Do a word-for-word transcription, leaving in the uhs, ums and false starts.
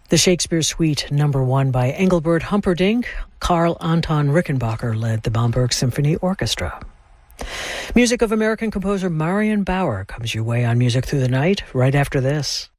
The Shakespeare Suite Number One by Engelbert Humperdinck. Karl Anton Rickenbacker led the Bamberg Symphony Orchestra. Music of American composer Marion Bauer comes your way on Music Through the Night right after this.